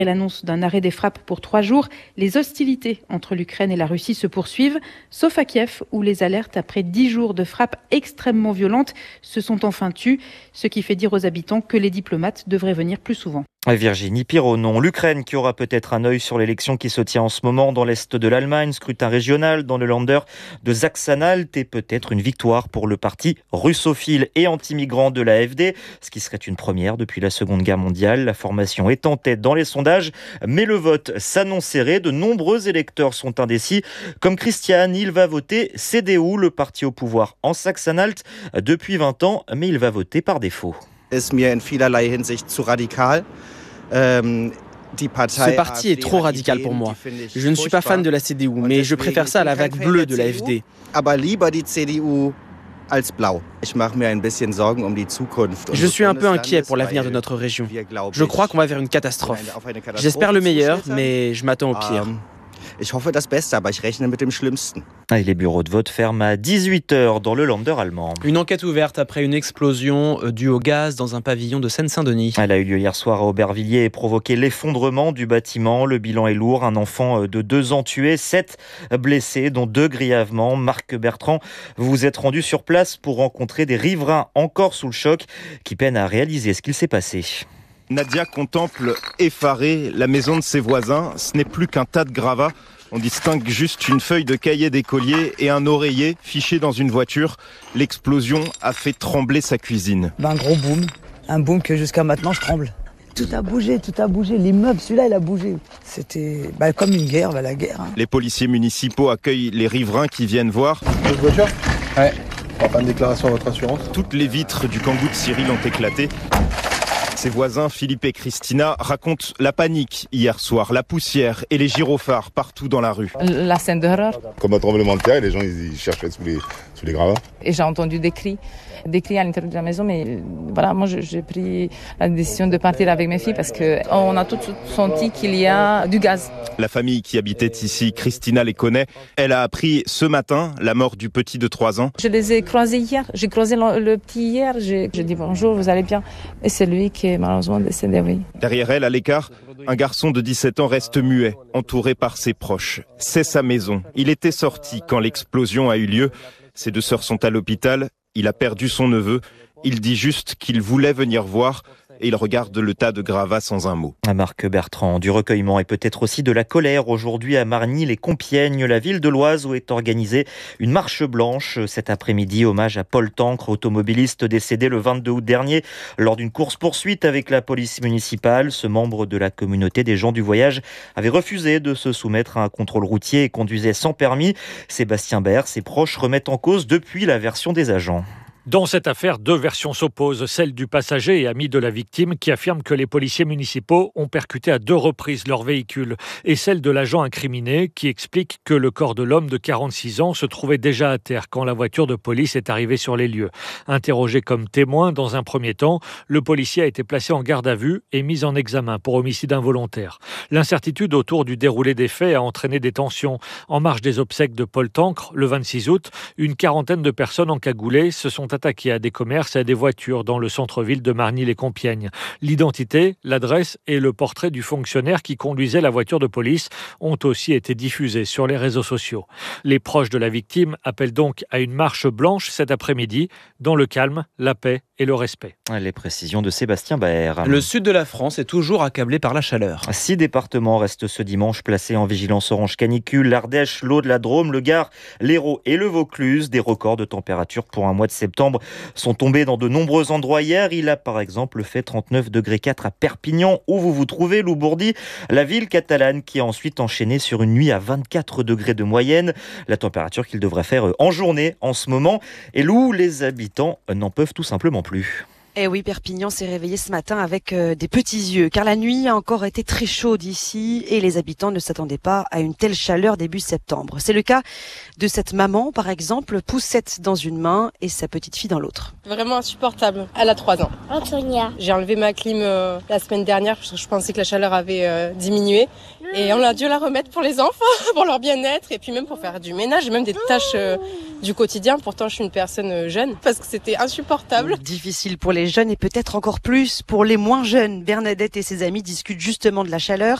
Et l'annonce d'un arrêt des frappes pour 3 jours, les hostilités entre l'Ukraine et la Russie se poursuivent, sauf à Kiev où les alertes après 10 jours de frappes extrêmement violentes se sont enfin tues, ce qui fait dire aux habitants que les diplomates devraient venir plus souvent. Virginie Pironon, l'Ukraine qui aura peut-être un œil sur l'élection qui se tient en ce moment dans l'est de l'Allemagne, scrutin régional dans le Länder de Sachsen-Anhalt et peut-être une victoire pour le parti russophile et anti-migrant de l'AfD, ce qui serait une première depuis la Seconde Guerre mondiale. La formation est en tête dans les sondages, mais le vote s'annonce serré. De nombreux électeurs sont indécis, comme Christian, il va voter CDU, le parti au pouvoir en Sachsen-Anhalt depuis 20 ans, mais il va voter par défaut. Ist mir in vielerlei Hinsicht zu radikal. Ce parti est trop radical pour moi. Je ne suis pas fan de la CDU, mais je préfère ça à la vague bleue de l'AfD. Je suis un peu inquiet pour l'avenir de notre région. Je crois qu'on va vers une catastrophe. J'espère le meilleur, mais je m'attends au pire. Ich hoffe das Beste, aber ich rechne mit dem Schlimmsten. Et les bureaux de vote ferment à 18h dans le Länder allemand. Une enquête ouverte après une explosion due au gaz dans un pavillon de Seine-Saint-Denis. Elle a eu lieu hier soir à Aubervilliers et provoqué l'effondrement du bâtiment. Le bilan est lourd. Un enfant de 2 ans tué, 7 blessés, dont 2 grièvement. Marc Bertrand, vous vous êtes rendu sur place pour rencontrer des riverains encore sous le choc qui peinent à réaliser ce qu'il s'est passé. Nadia contemple effarée la maison de ses voisins. Ce n'est plus qu'un tas de gravats. On distingue juste une feuille de cahier d'écolier et un oreiller fiché dans une voiture. L'explosion a fait trembler sa cuisine. Un gros boom. Un boom que jusqu'à maintenant je tremble. Tout a bougé. L'immeuble, celui-là, il a bougé. C'était comme une guerre, la guerre. Les policiers municipaux accueillent les riverains qui viennent voir. Votre voiture ? Ouais. On va faire une déclaration à votre assurance. Toutes les vitres du Kangoo de Cyril ont éclaté. Ses voisins, Philippe et Christina, racontent la panique hier soir, la poussière et les gyrophares partout dans la rue. La scène d'horreur. Comme un tremblement de terre, et les gens ils cherchaient sous les gravats. Et j'ai entendu des cris à l'intérieur de la maison, mais voilà, moi j'ai pris la décision de partir avec mes filles parce qu'on a tous senti qu'il y a du gaz. La famille qui habitait ici, Christina les connaît. Elle a appris ce matin la mort du petit de 3 ans. Je les ai croisés hier, j'ai croisé le petit hier, j'ai dit bonjour, vous allez bien? Et c'est lui qui est malheureusement décédé, oui. Derrière elle, à l'écart, un garçon de 17 ans reste muet, entouré par ses proches. C'est sa maison. Il était sorti quand l'explosion a eu lieu. Ses 2 sœurs sont à l'hôpital. Il a perdu son neveu. Il dit juste qu'il voulait venir voir et il regarde le tas de gravats sans un mot. À Marc Bertrand, du recueillement et peut-être aussi de la colère aujourd'hui à Margny-les-Compiègnes, la ville de l'Oise où est organisée une marche blanche cet après-midi, hommage à Paul Tancre, automobiliste décédé le 22 août dernier lors d'une course-poursuite avec la police municipale. Ce membre de la communauté des gens du voyage avait refusé de se soumettre à un contrôle routier et conduisait sans permis. Sébastien Baer, ses proches remettent en cause depuis la version des agents. Dans cette affaire, 2 versions s'opposent. Celle du passager et ami de la victime qui affirme que les policiers municipaux ont percuté à 2 reprises leur véhicule. Et celle de l'agent incriminé qui explique que le corps de l'homme de 46 ans se trouvait déjà à terre quand la voiture de police est arrivée sur les lieux. Interrogé comme témoin dans un premier temps, le policier a été placé en garde à vue et mis en examen pour homicide involontaire. L'incertitude autour du déroulé des faits a entraîné des tensions. En marge des obsèques de Paul Tancre, le 26 août, une quarantaine de personnes encagoulées se sont attaqués à des commerces et à des voitures dans le centre-ville de Margny-les-Compiègnes. L'identité, l'adresse et le portrait du fonctionnaire qui conduisait la voiture de police ont aussi été diffusés sur les réseaux sociaux. Les proches de la victime appellent donc à une marche blanche cet après-midi dans le calme, la paix et le respect. Les précisions de Sébastien Baer. Le sud de la France est toujours accablé par la chaleur. 6 départements restent ce dimanche placés en vigilance orange canicule. L'Ardèche, l'Aude, la Drôme, le Gard, l'Hérault et le Vaucluse. Des records de température pour un mois de septembre sont tombés dans de nombreux endroits hier. Il a par exemple fait 39,4 degrés à Perpignan, où vous vous trouvez, Loubourdi, la ville catalane qui a ensuite enchaîné sur une nuit à 24 degrés de moyenne. La température qu'il devrait faire en journée en ce moment et où les habitants n'en peuvent tout simplement plus. Eh oui, Perpignan s'est réveillé ce matin avec des petits yeux, car la nuit a encore été très chaude ici et les habitants ne s'attendaient pas à une telle chaleur début septembre. C'est le cas de cette maman, par exemple, poussette dans une main et sa petite fille dans l'autre. Vraiment insupportable. Elle a 3 ans. Antonia. J'ai enlevé ma clim la semaine dernière parce que je pensais que la chaleur avait diminué. Et on a dû la remettre pour les enfants, pour leur bien-être et puis même pour faire du ménage, même des tâches du quotidien. Pourtant, je suis une personne jeune parce que c'était insupportable. Difficile pour les les jeunes et peut-être encore plus pour les moins jeunes. Bernadette et ses amis discutent justement de la chaleur.